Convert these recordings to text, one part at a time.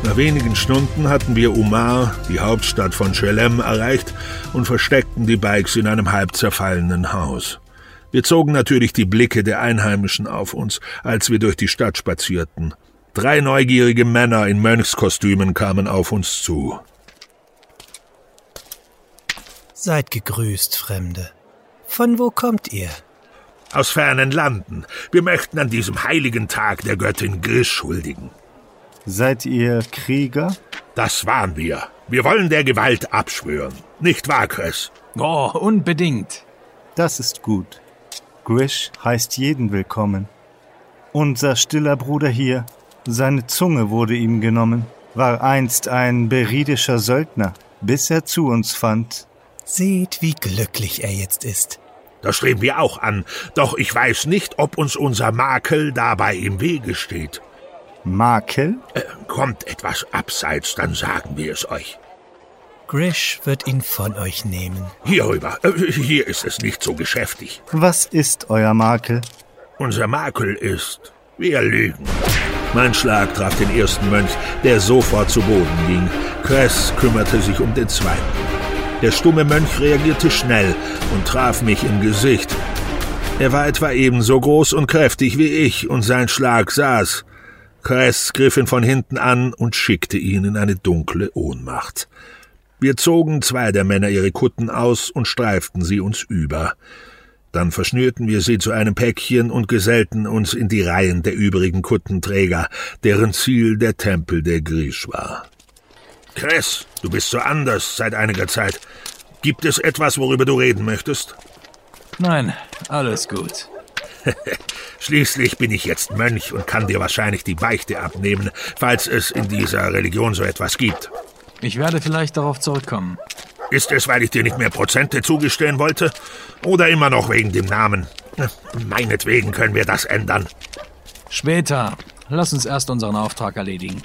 Nach wenigen Stunden hatten wir Umar, die Hauptstadt von Chelem, erreicht und versteckten die Bikes in einem halb zerfallenen Haus. Wir zogen natürlich die Blicke der Einheimischen auf uns, als wir durch die Stadt spazierten. 3 neugierige Männer in Mönchskostümen kamen auf uns zu. Seid gegrüßt, Fremde. Von wo kommt ihr? Aus fernen Landen. Wir möchten an diesem heiligen Tag der Göttin Grish huldigen. Seid ihr Krieger? Das waren wir. Wir wollen der Gewalt abschwören. Nicht wahr, Cress? Oh, unbedingt. Das ist gut. Grish heißt jeden willkommen. Unser stiller Bruder hier, seine Zunge wurde ihm genommen, war einst ein beridischer Söldner, bis er zu uns fand. Seht, wie glücklich er jetzt ist. Das streben wir auch an, doch ich weiß nicht, ob uns unser Makel dabei im Wege steht. Makel? Kommt etwas abseits, dann sagen wir es euch. Grish wird ihn von euch nehmen. Hierüber. Hier ist es nicht so geschäftig. Was ist euer Makel? Unser Makel ist... Wir lügen. Mein Schlag traf den ersten Mönch, der sofort zu Boden ging. Cress kümmerte sich um den zweiten. Der stumme Mönch reagierte schnell und traf mich im Gesicht. Er war etwa ebenso groß und kräftig wie ich, und sein Schlag saß. Cress griff ihn von hinten an und schickte ihn in eine dunkle Ohnmacht. Wir zogen 2 der Männer ihre Kutten aus und streiften sie uns über. Dann verschnürten wir sie zu einem Päckchen und gesellten uns in die Reihen der übrigen Kuttenträger, deren Ziel der Tempel der Grish war. Cress, du bist so anders seit einiger Zeit. Gibt es etwas, worüber du reden möchtest? Nein, alles gut. Schließlich bin ich jetzt Mönch und kann dir wahrscheinlich die Beichte abnehmen, falls es in dieser Religion so etwas gibt. Ich werde vielleicht darauf zurückkommen. Ist es, weil ich dir nicht mehr Prozente zugestehen wollte? Oder immer noch wegen dem Namen? Meinetwegen können wir das ändern. Später. Lass uns erst unseren Auftrag erledigen.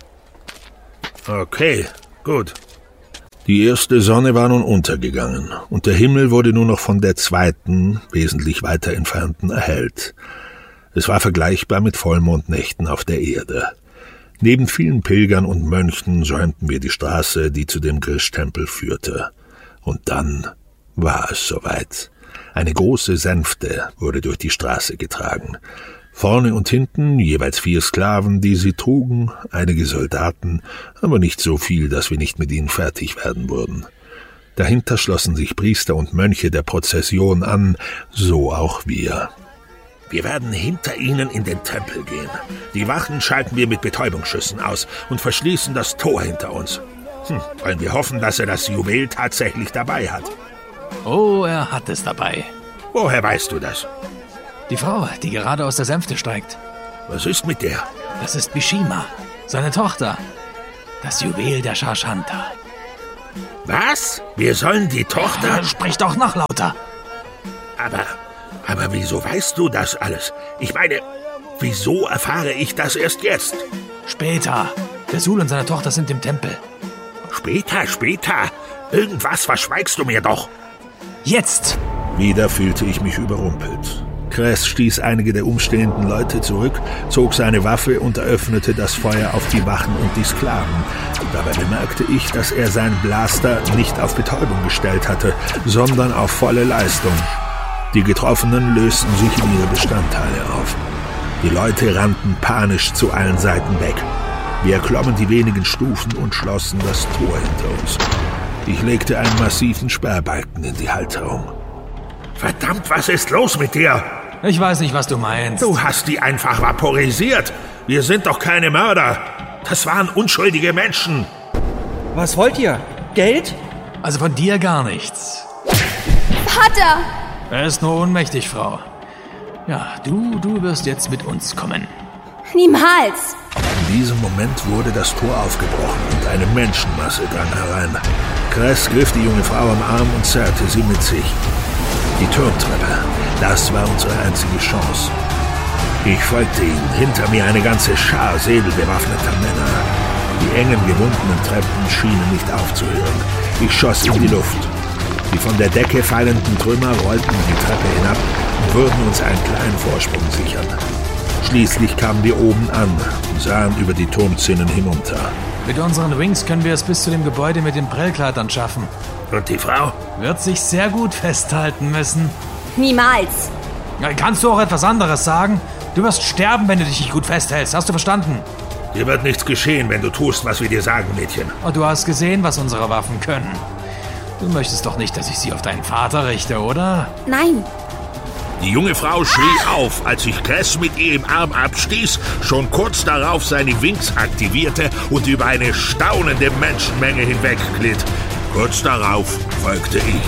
Okay, gut. Die erste Sonne war nun untergegangen, und der Himmel wurde nur noch von der zweiten, wesentlich weiter entfernten, erhellt. Es war vergleichbar mit Vollmondnächten auf der Erde. Neben vielen Pilgern und Mönchen säumten wir die Straße, die zu dem Grish-Tempel führte. Und dann war es soweit. Eine große Sänfte wurde durch die Straße getragen. Vorne und hinten jeweils 4 Sklaven, die sie trugen, einige Soldaten, aber nicht so viel, dass wir nicht mit ihnen fertig werden würden. Dahinter schlossen sich Priester und Mönche der Prozession an, so auch wir. Wir werden hinter ihnen in den Tempel gehen. Die Wachen schalten wir mit Betäubungsschüssen aus und verschließen das Tor hinter uns. Wollen wir hoffen, dass er das Juwel tatsächlich dabei hat. Oh, er hat es dabei. Woher weißt du das? Die Frau, die gerade aus der Sänfte steigt. Was ist mit der? Das ist Mishima, seine Tochter. Das Juwel der Shashanta. Was? Wir sollen die Tochter... Sprich doch noch lauter. Aber wieso weißt du das alles? Ich meine, wieso erfahre ich das erst jetzt? Später. Rasul und seine Tochter sind im Tempel. Später. Irgendwas verschweigst du mir doch. Jetzt! Wieder fühlte ich mich überrumpelt. Cress stieß einige der umstehenden Leute zurück, zog seine Waffe und eröffnete das Feuer auf die Wachen und die Sklaven. Dabei bemerkte ich, dass er seinen Blaster nicht auf Betäubung gestellt hatte, sondern auf volle Leistung. Die Getroffenen lösten sich in ihre Bestandteile auf. Die Leute rannten panisch zu allen Seiten weg. Wir erklommen die wenigen Stufen und schlossen das Tor hinter uns. Ich legte einen massiven Sperrbalken in die Halterung. Verdammt, was ist los mit dir? Ich weiß nicht, was du meinst. Du hast die einfach vaporisiert. Wir sind doch keine Mörder. Das waren unschuldige Menschen. Was wollt ihr? Geld? Also von dir gar nichts. Vater! Er ist nur ohnmächtig, Frau. Ja, du wirst jetzt mit uns kommen. Niemals! In diesem Moment wurde das Tor aufgebrochen und eine Menschenmasse drang herein. Cress griff die junge Frau am Arm und zerrte sie mit sich. Die Turmtreppe, das war unsere einzige Chance. Ich folgte ihnen, hinter mir eine ganze Schar säbelbewaffneter Männer. Die engen, gewundenen Treppen schienen nicht aufzuhören. Ich schoss in die Luft. Die von der Decke fallenden Trümmer rollten die Treppe hinab und würden uns einen kleinen Vorsprung sichern. Schließlich kamen wir oben an und sahen über die Turmzinnen hinunter. Mit unseren Wings können wir es bis zu dem Gebäude mit den Prellkleidern schaffen. Und die Frau? Wird sich sehr gut festhalten müssen. Niemals. Kannst du auch etwas anderes sagen? Du wirst sterben, wenn du dich nicht gut festhältst. Hast du verstanden? Dir wird nichts geschehen, wenn du tust, was wir dir sagen, Mädchen. Und du hast gesehen, was unsere Waffen können. Du möchtest doch nicht, dass ich sie auf deinen Vater richte, oder? Nein. Die junge Frau schrie auf, als sich Cress mit ihr im Arm abstieß, schon kurz darauf seine Wings aktivierte und über eine staunende Menschenmenge hinwegglitt. Kurz darauf folgte ich.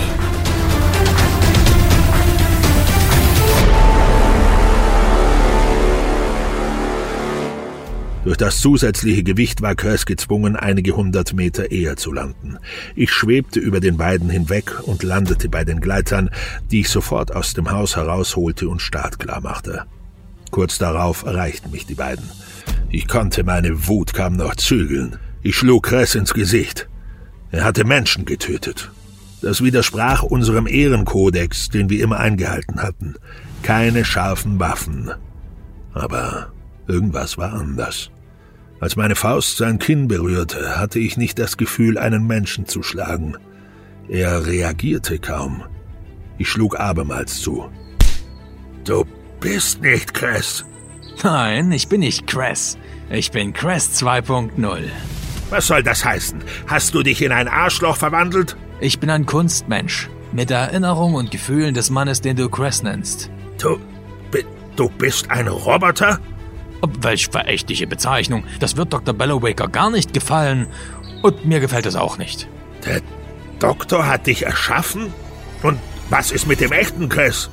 Durch das zusätzliche Gewicht war Cress gezwungen, einige 100 Meter eher zu landen. Ich schwebte über den beiden hinweg und landete bei den Gleitern, die ich sofort aus dem Haus herausholte und startklar machte. Kurz darauf erreichten mich die beiden. Ich konnte meine Wut kaum noch zügeln. Ich schlug Cress ins Gesicht. Er hatte Menschen getötet. Das widersprach unserem Ehrenkodex, den wir immer eingehalten hatten. Keine scharfen Waffen. Aber irgendwas war anders. Als meine Faust sein Kinn berührte, hatte ich nicht das Gefühl, einen Menschen zu schlagen. Er reagierte kaum. Ich schlug abermals zu. Du bist nicht Cress. Nein, ich bin nicht Cress. Ich bin Cress 2.0. Was soll das heißen? Hast du dich in ein Arschloch verwandelt? Ich bin ein Kunstmensch. Mit Erinnerung und Gefühlen des Mannes, den du Cress nennst. Du bist ein Roboter? Welch verächtliche Bezeichnung. Das wird Dr. Bellowaker gar nicht gefallen. Und mir gefällt es auch nicht. Der Doktor hat dich erschaffen? Und was ist mit dem echten Cress?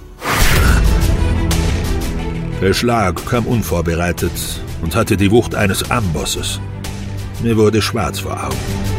Der Schlag kam unvorbereitet und hatte die Wucht eines Ambosses. Mir wurde schwarz vor Augen.